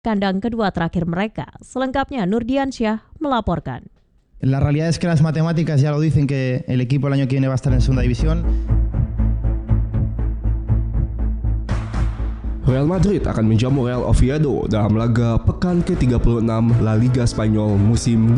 kandang kedua terakhir mereka. Selengkapnya Nurdiansyah melaporkan. La realidad es que las matemáticas ya lo dicen que el equipo el año que viene va a estar en segunda división. Real Madrid akan menjamu Real Oviedo dalam laga pekan ke-36 La Liga Spanyol musim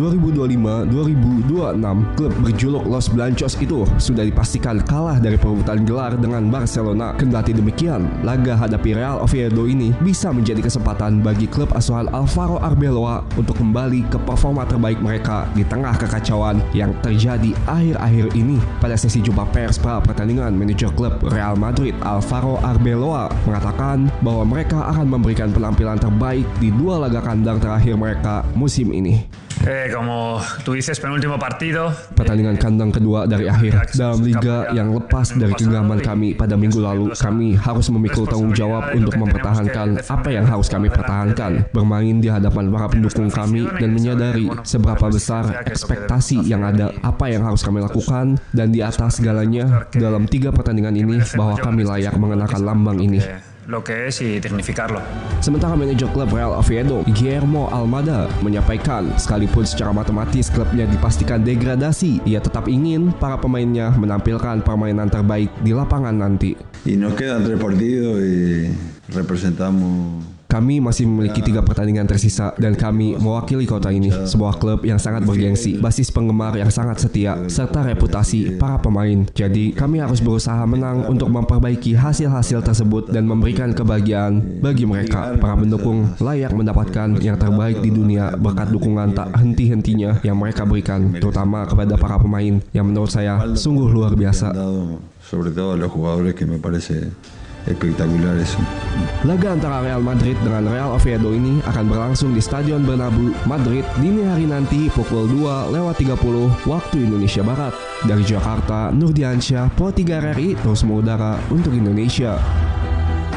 2025-2026. Klub berjuluk Los Blancos itu sudah dipastikan kalah dari perebutan gelar dengan Barcelona. Kendati demikian, laga hadapi Real Oviedo ini bisa menjadi kesempatan bagi klub asuhan Alvaro Arbeloa untuk kembali ke performa terbaik mereka di tengah kekacauan yang terjadi akhir-akhir ini. Pada sesi jumpa pers pra pertandingan, manajer klub Real Madrid Alvaro Arbeloa mengatakan bahwa mereka akan memberikan penampilan terbaik di dua laga kandang terakhir mereka musim ini. Como tú dices, penúltimo partido. Pertandingan kandang kedua dari akhir dalam liga yang lepas dari genggaman kami pada minggu lalu. Kami harus memikul tanggung jawab untuk mempertahankan apa yang harus kami pertahankan, bermain di hadapan para pendukung kami dan menyadari seberapa besar ekspektasi yang ada, apa yang harus kami lakukan, dan di atas segalanya dalam 3 pertandingan ini bahwa kami layak mengenakan lambang ini. Lo que es y dignificarlo. Sementara manajer klub Real Oviedo, Guillermo Almada, menyampaikan sekalipun secara matematis klubnya dipastikan degradasi, ia tetap ingin para pemainnya menampilkan permainan terbaik di lapangan nanti. Y nos quedan 3 partidos y representamos. Kami masih memiliki 3 pertandingan tersisa dan kami mewakili kota ini, sebuah klub yang sangat bergengsi, basis penggemar yang sangat setia, serta reputasi para pemain. Jadi kami harus berusaha menang untuk memperbaiki hasil-hasil tersebut dan memberikan kebahagiaan bagi mereka. Para pendukung layak mendapatkan yang terbaik di dunia berkat dukungan tak henti-hentinya yang mereka berikan, terutama kepada para pemain yang menurut saya sungguh luar biasa. Sobre todo a los jugadores que me parece spektakuler itu. Laga antara Real Madrid dengan Real Oviedo ini akan berlangsung di Stadion Bernabeu, Madrid dini hari nanti pukul 2:30 waktu Indonesia Barat. Dari Jakarta, Nurdiansyah, Pro 3 RRI terus mengudara untuk Indonesia.